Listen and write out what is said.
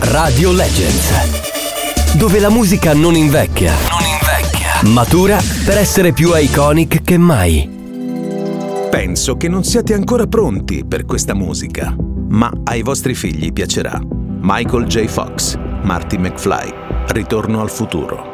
Radio Legends, dove la musica non invecchia, matura per essere più iconic che mai. Penso che non siate ancora pronti per questa musica, ma ai vostri figli piacerà. Michael J. Fox, Marty McFly, Ritorno al futuro.